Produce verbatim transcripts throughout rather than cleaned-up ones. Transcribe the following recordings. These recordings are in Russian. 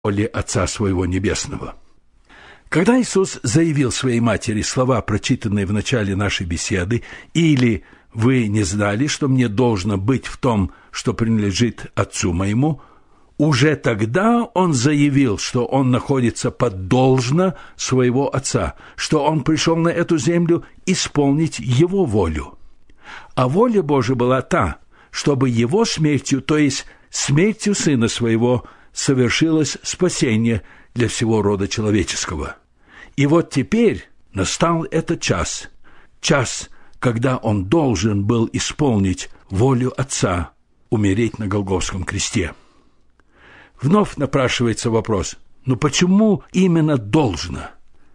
воле Отца Своего Небесного. Когда Иисус заявил своей матери слова, прочитанные в начале нашей беседы, или «Вы не знали, что мне должно быть в том, что принадлежит Отцу моему», уже тогда Он заявил, что Он находится под должно своего Отца, что Он пришел на эту землю исполнить Его волю. А воля Божия была та, чтобы Его смертью, то есть смертью Сына Своего, совершилось спасение для всего рода человеческого. И вот теперь настал этот час, час, когда Он должен был исполнить волю Отца, умереть на Голгофском кресте. Вновь напрашивается вопрос, ну почему именно должно?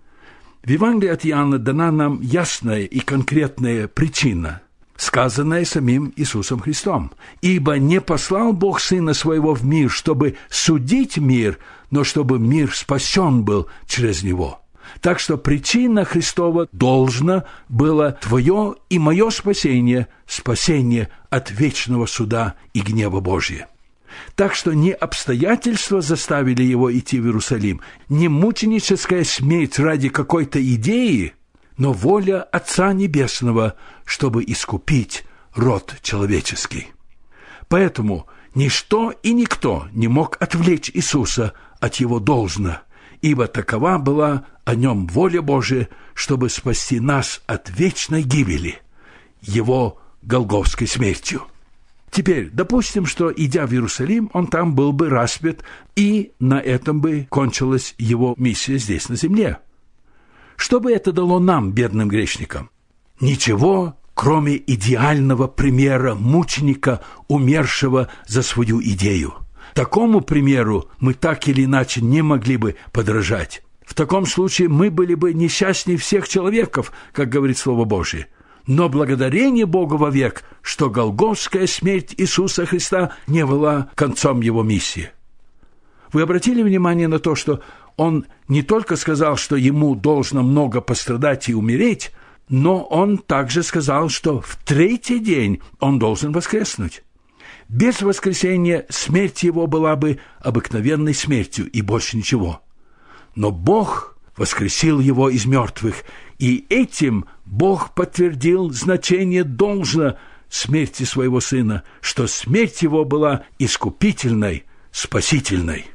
В Евангелии от Иоанна дана нам ясная и конкретная причина, сказанная самим Иисусом Христом. «Ибо не послал Бог Сына Своего в мир, чтобы судить мир, но чтобы мир спасен был через Него». Так что причина Христова должна была твое и мое спасение, спасение от вечного суда и гнева Божия. Так что не обстоятельства заставили его идти в Иерусалим, не мученическая смерть ради какой-то идеи, но воля Отца Небесного, чтобы искупить род человеческий. Поэтому ничто и никто не мог отвлечь Иисуса от его должно, ибо такова была о нем воля Божия, чтобы спасти нас от вечной гибели, его голгофской смертью. Теперь, допустим, что, идя в Иерусалим, он там был бы распят, и на этом бы кончилась его миссия здесь, на земле. Что бы это дало нам, бедным грешникам? Ничего, кроме идеального примера мученика, умершего за свою идею. Такому примеру мы так или иначе не могли бы подражать. В таком случае мы были бы несчастнее всех человеков, как говорит Слово Божие. Но благодарение Богу вовек, что голгофская смерть Иисуса Христа не была концом его миссии. Вы обратили внимание на то, что он не только сказал, что ему должно много пострадать и умереть, но он также сказал, что в третий день он должен воскреснуть. Без воскресения смерть его была бы обыкновенной смертью и больше ничего. Но Бог воскресил его из мертвых, и этим Бог подтвердил значение должно смерти своего Сына, что смерть его была искупительной, спасительной.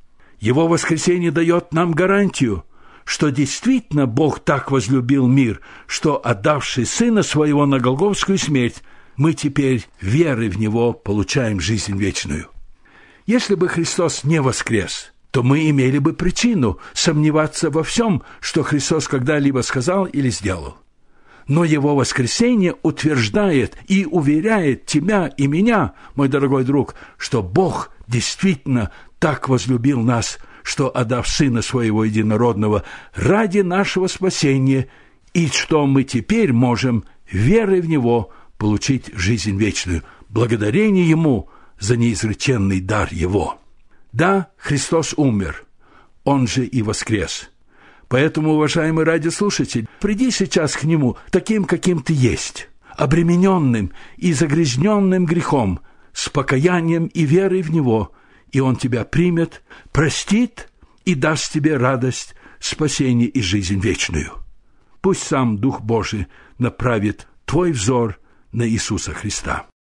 Его воскресение дает нам гарантию, что действительно Бог так возлюбил мир, что, отдавший Сына Своего на голгофскую смерть, мы теперь верой в Него получаем жизнь вечную. Если бы Христос не воскрес, то мы имели бы причину сомневаться во всем, что Христос когда-либо сказал или сделал. Но Его воскресение утверждает и уверяет тебя и меня, мой дорогой друг, что Бог действительно так возлюбил нас, что, отдав Сына Своего Единородного ради нашего спасения, и что мы теперь можем, верой в Него, получить жизнь вечную, благодарение Ему за неизреченный дар Его. Да, Христос умер, Он же и воскрес. Поэтому, уважаемый радиослушатель, приди сейчас к Нему таким, каким ты есть, обремененным и загрязненным грехом, с покаянием и верой в Него, и Он тебя примет, простит и даст тебе радость, спасение и жизнь вечную. Пусть сам Дух Божий направит твой взор на Иисуса Христа.